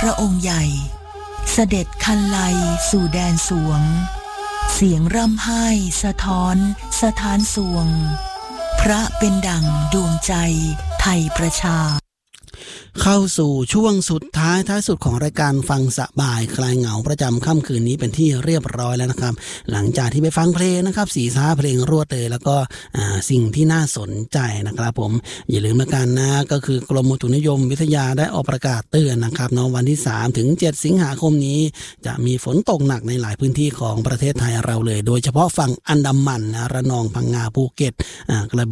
พระองค์ใหญ่เสด็จคันไลสู่แดนสวงเสียงร่ำไห้สะท้อนสถานสวงพระเป็นดั่งดวงใจไทยประชาเข้าสู่ช่วงสุดท้ายสุดของรายการฟังสบายคลายเหงาประจำค่ำคืนนี้เป็นที่เรียบร้อยแล้วนะครับหลังจากที่ไปฟังเพลงนะครับ4-5เพลงรวดเลยแล้วก็สิ่งที่น่าสนใจนะครับผมอย่าลืมละกันนะก็คือกรมอุตุนิยมวิทยาได้ออกประกาศเตือนนะครับเนาะวันที่3ถึง7สิงหาคมนี้จะมีฝนตกหนักในหลายพื้นที่ของประเทศไทยเราเลยโดยเฉพาะฝั่งอันดามันนะระนองพังงาภูเก็ตกระบี่